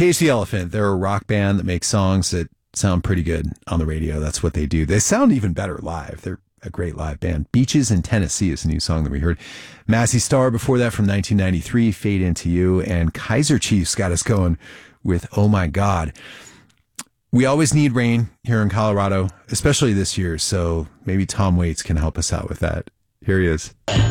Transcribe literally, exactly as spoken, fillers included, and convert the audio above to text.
Cage the Elephant, they're a rock band that makes songs that sound pretty good on the radio. That's what they do. They sound even better live. They're a great live band. Beaches in Tennessee is a new song that we heard. Massey Star before that from nineteen ninety-three, Fade Into You, and Kaiser Chiefs got us going with Oh My God. We always need rain here in Colorado, especially this year, so maybe Tom Waits can help us out with that. Here he is.